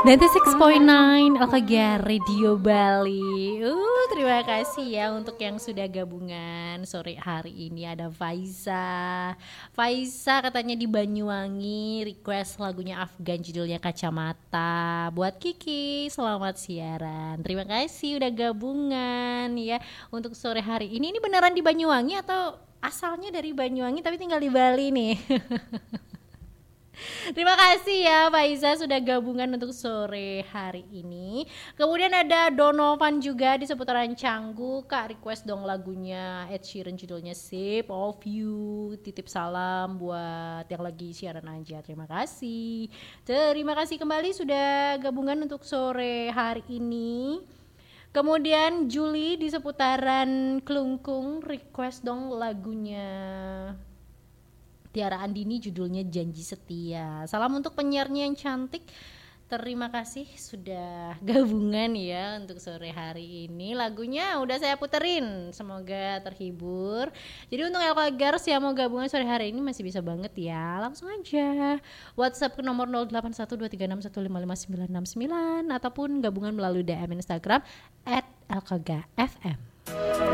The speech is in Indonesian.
96.9 LKG Radio Bali. Terima kasih ya untuk yang sudah gabungan sore hari ini. Ada Faiza katanya di Banyuwangi request lagunya Afgan judulnya Kacamata. Buat Kiki selamat siaran. Terima kasih udah gabungan ya untuk sore hari ini. Ini beneran di Banyuwangi atau asalnya dari Banyuwangi tapi tinggal di Bali nih? Terima kasih ya Faiza sudah gabungan untuk sore hari ini. Kemudian ada Donovan juga di seputaran Canggu. Kak request dong lagunya Ed Sheeran judulnya Shape of You. Titip salam buat yang lagi siaran aja. Terima kasih. Terima kasih kembali sudah gabungan untuk sore hari ini. Kemudian Juli di seputaran Klungkung request dong lagunya Tiara Andini judulnya Janji Setia. Salam untuk penyiarnya yang cantik. Terima kasih sudah gabungan ya untuk sore hari ini. Lagunya udah saya puterin. Semoga terhibur. Jadi untuk Elkagars yang mau gabungan sore hari ini masih bisa banget ya. Langsung aja WhatsApp ke nomor 081236155969 ataupun gabungan melalui DM Instagram @elkagafm.